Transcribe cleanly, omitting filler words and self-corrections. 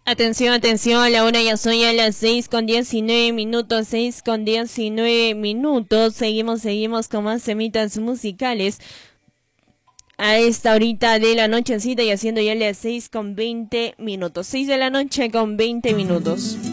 Atención, atención, la hora ya son ya las 6:19 minutos, 6:19 minutos. Seguimos con más temitas musicales. A esta horita de la nochecita y haciendo ya las 6:20 minutos. 6 de la noche con 20 minutos.